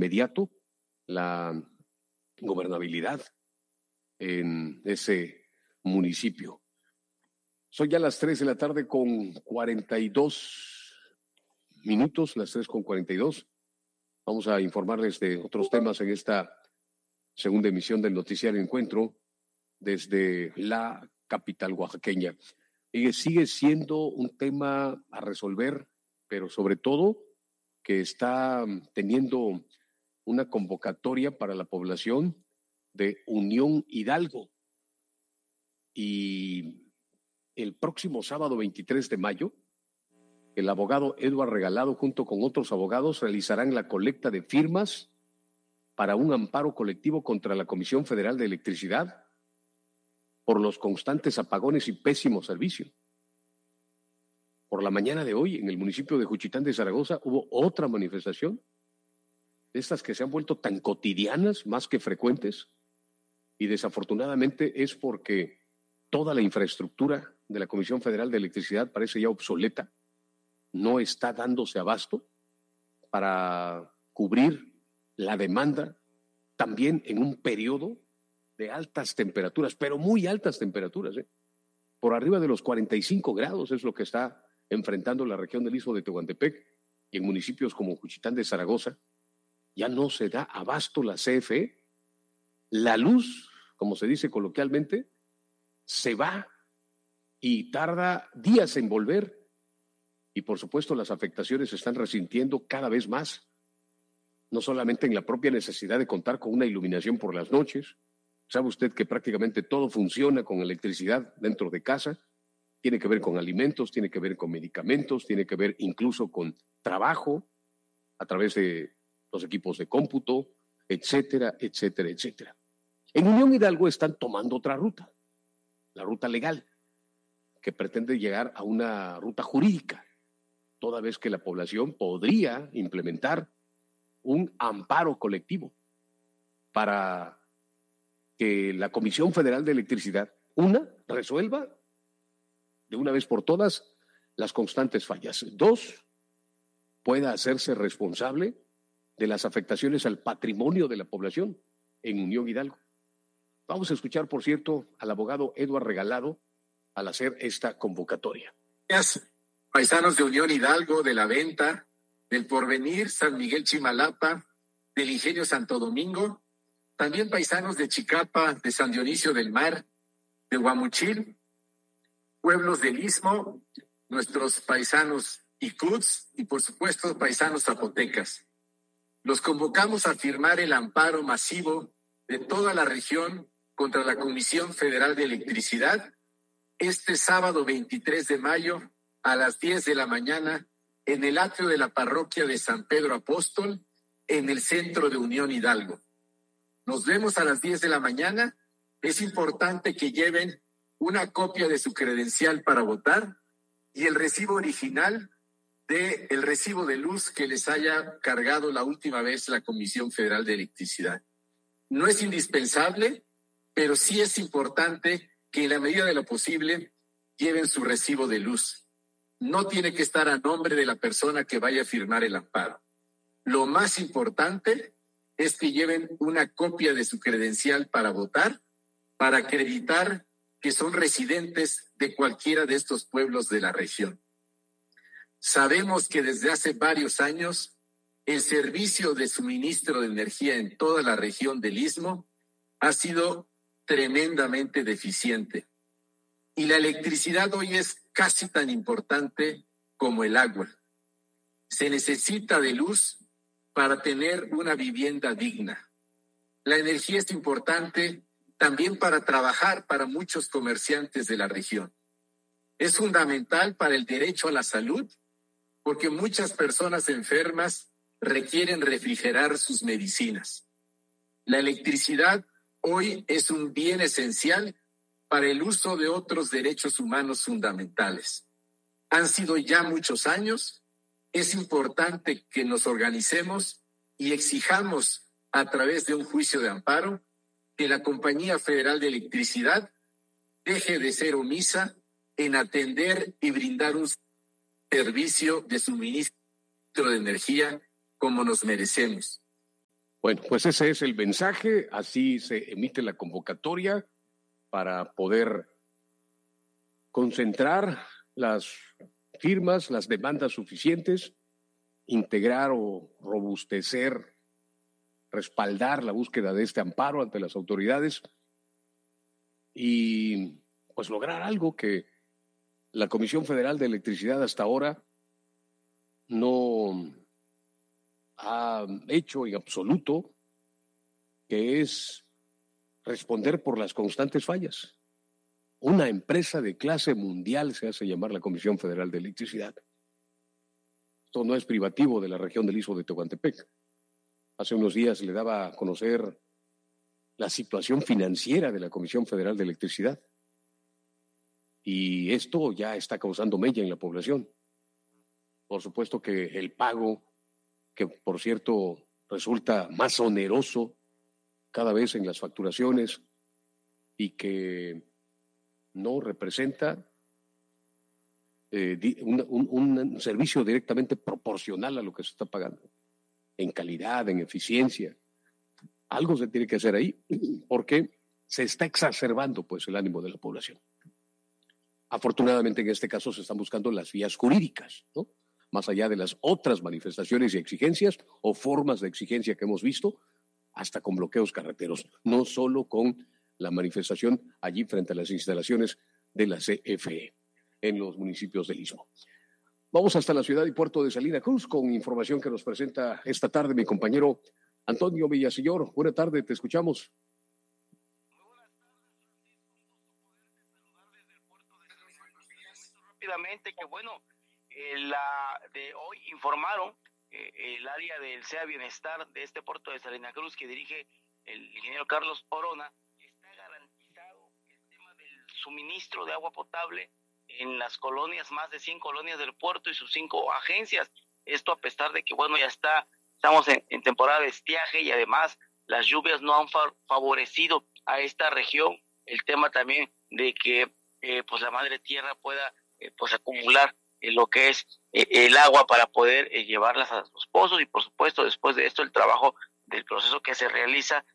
inmediato la gobernabilidad en ese municipio. Son ya las 3 de la tarde con 42 minutos, las 3:42. Vamos a informarles de otros temas en esta segunda emisión del Noticiario Encuentro desde la capital oaxaqueña. Sigue siendo un tema a resolver, pero sobre todo que está teniendo una convocatoria para la población de Unión Hidalgo. Y el próximo sábado 23 de mayo, el abogado Eduardo Regalado junto con otros abogados realizarán la colecta de firmas para un amparo colectivo contra la Comisión Federal de Electricidad por los constantes apagones y pésimo servicio. Por la mañana de hoy, en el municipio de Juchitán de Zaragoza, hubo otra manifestación, de estas que se han vuelto tan cotidianas, más que frecuentes, y desafortunadamente es porque toda la infraestructura de la Comisión Federal de Electricidad parece ya obsoleta, no está dándose abasto para cubrir la demanda también en un periodo de altas temperaturas, pero muy altas temperaturas, por arriba de los 45 grados es lo que está enfrentando la región del Istmo de Tehuantepec y en municipios como Juchitán de Zaragoza. Ya no se da abasto la CFE, la luz, como se dice coloquialmente, se va y tarda días en volver, y por supuesto las afectaciones se están resintiendo cada vez más, no solamente en la propia necesidad de contar con una iluminación por las noches. Sabe usted que prácticamente todo funciona con electricidad dentro de casa, tiene que ver con alimentos, tiene que ver con medicamentos, tiene que ver incluso con trabajo a través de los equipos de cómputo, etcétera, etcétera, etcétera. En Unión Hidalgo están tomando otra ruta, la ruta legal, que pretende llegar a una ruta jurídica, toda vez que la población podría implementar un amparo colectivo para que la Comisión Federal de Electricidad, resuelva de una vez por todas las constantes fallas. 2, pueda hacerse responsable de las afectaciones al patrimonio de la población en Unión Hidalgo. Vamos a escuchar, por cierto, al abogado Eduardo Regalado al hacer esta convocatoria. Gracias, paisanos de Unión Hidalgo, de La Venta, del Porvenir, San Miguel Chimalapa, del Ingenio Santo Domingo, también paisanos de Chicapa, de San Dionisio del Mar, de Guamuchil, pueblos del Istmo, nuestros paisanos icuts y por supuesto paisanos zapotecas. Los convocamos a firmar el amparo masivo de toda la región contra la Comisión Federal de Electricidad este sábado 23 de mayo a las 10 de la mañana en el atrio de la parroquia de San Pedro Apóstol en el centro de Unión Hidalgo. Nos vemos a las 10 de la mañana. Es importante que lleven una copia de su credencial para votar y el recibo original del recibo de luz que les haya cargado la última vez la Comisión Federal de Electricidad. No es indispensable, pero sí es importante que en la medida de lo posible lleven su recibo de luz. No tiene que estar a nombre de la persona que vaya a firmar el amparo. Lo más importante es que lleven una copia de su credencial para votar, para acreditar que son residentes de cualquiera de estos pueblos de la región. Sabemos que desde hace varios años el servicio de suministro de energía en toda la región del Istmo ha sido tremendamente deficiente. Y la electricidad hoy es casi tan importante como el agua. Se necesita de luz para tener una vivienda digna. La energía es importante también para trabajar para muchos comerciantes de la región. Es fundamental para el derecho a la salud, porque muchas personas enfermas requieren refrigerar sus medicinas. La electricidad hoy es un bien esencial para el uso de otros derechos humanos fundamentales. Han sido ya muchos años. Es importante que nos organicemos y exijamos a través de un juicio de amparo que la Compañía Federal de Electricidad deje de ser omisa en atender y brindar un servicio de suministro de energía como nos merecemos. Bueno, pues ese es el mensaje, así se emite la convocatoria para poder concentrar las firmas, las demandas suficientes, integrar o robustecer, respaldar la búsqueda de este amparo ante las autoridades y pues lograr algo que la Comisión Federal de Electricidad hasta ahora no ha hecho en absoluto, que es responder por las constantes fallas. Una empresa de clase mundial se hace llamar la Comisión Federal de Electricidad. Esto no es privativo de la región del Istmo de Tehuantepec. Hace unos días le daba a conocer la situación financiera de la Comisión Federal de Electricidad. Y esto ya está causando mella en la población. Por supuesto que el pago, que por cierto resulta más oneroso cada vez en las facturaciones y que no representa un servicio directamente proporcional a lo que se está pagando, en calidad, en eficiencia. Algo se tiene que hacer ahí porque se está exacerbando pues el ánimo de la población. Afortunadamente en este caso se están buscando las vías jurídicas, ¿no? Más allá de las otras manifestaciones y exigencias o formas de exigencia que hemos visto, hasta con bloqueos carreteros, no solo con la manifestación allí frente a las instalaciones de la CFE en los municipios del Istmo. Vamos hasta la ciudad y puerto de Salina Cruz con información que nos presenta esta tarde mi compañero Antonio Villaseñor. Buena tarde, te escuchamos. Rápidamente que bueno, la de hoy informaron el área del SEA Bienestar de este puerto de Salina Cruz que dirige el ingeniero Carlos Orona, que está garantizado el tema del suministro de agua potable en las colonias, más de 100 colonias del puerto y sus 5 agencias. Esto a pesar de que bueno, estamos en temporada de estiaje y además las lluvias no han favorecido a esta región. El tema también de que pues la madre tierra pueda pues acumular lo que es el agua para poder llevarlas a los pozos y por supuesto después de esto el trabajo del proceso que se realiza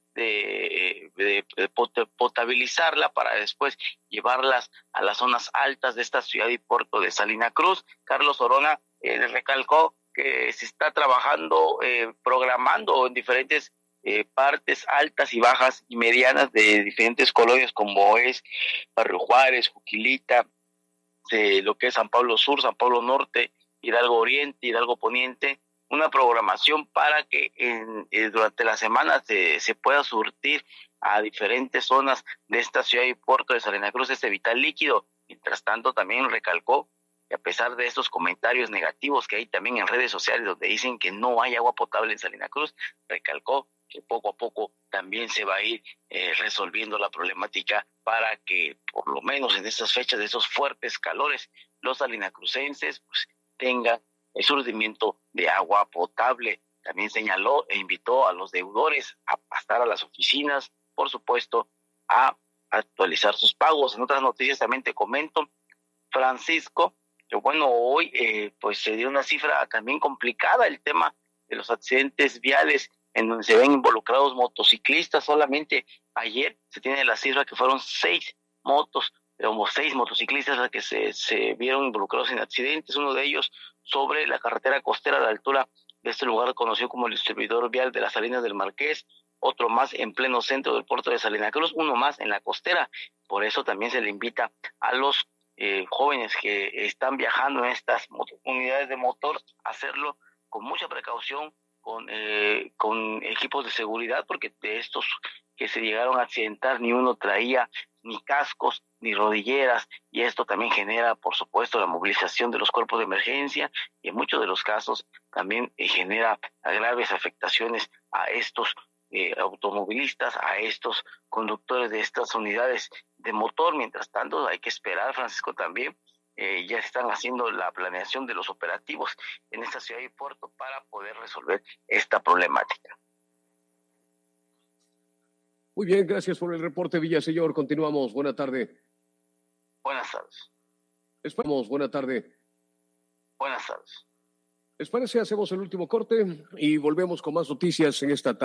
de potabilizarla para después llevarlas a las zonas altas de esta ciudad y puerto de Salina Cruz. Carlos Orona recalcó que se está trabajando, programando en diferentes partes altas y bajas y medianas de diferentes colonias como es Barrio Juárez, Juquilita, de lo que es San Pablo Sur, San Pablo Norte, Hidalgo Oriente, Hidalgo Poniente, una programación para que durante la semana se pueda surtir a diferentes zonas de esta ciudad y puerto de Salina Cruz este vital líquido. Mientras tanto, también recalcó que a pesar de estos comentarios negativos que hay también en redes sociales donde dicen que no hay agua potable en Salina Cruz, recalcó que poco a poco también se va a ir resolviendo la problemática para que por lo menos en estas fechas de esos fuertes calores los salinacrucenses pues tengan el surtimiento de agua potable. También señaló e invitó a los deudores a pasar a las oficinas, por supuesto, a actualizar sus pagos. En otras noticias también te comento, Francisco, que bueno, hoy pues se dio una cifra también complicada, el tema de los accidentes viales en donde se ven involucrados motociclistas. Solamente ayer se tiene la cifra que fueron 6 motociclistas los que se vieron involucrados en accidentes, uno de ellos sobre la carretera costera a la altura de este lugar conocido como el distribuidor vial de las Salinas del Marqués, otro más en pleno centro del puerto de Salina Cruz, uno más en la costera. Por eso también se le invita a los jóvenes que están viajando en estas unidades de motor a hacerlo con mucha precaución, con equipos de seguridad, porque de estos que se llegaron a accidentar ni uno traía ni cascos ni rodilleras, y esto también genera por supuesto la movilización de los cuerpos de emergencia y en muchos de los casos también genera graves afectaciones a estos automovilistas, a estos conductores de estas unidades de motor. Mientras tanto hay que esperar, Francisco, también ya están haciendo la planeación de los operativos en esta ciudad y puerto para poder resolver esta problemática. Muy bien, gracias por el reporte, Villaseñor. Continuamos. Buena tarde. Buenas tardes. Esperamos. Buena tarde. Buenas tardes. ¿Les parece? Hacemos el último corte y volvemos con más noticias en esta tarde.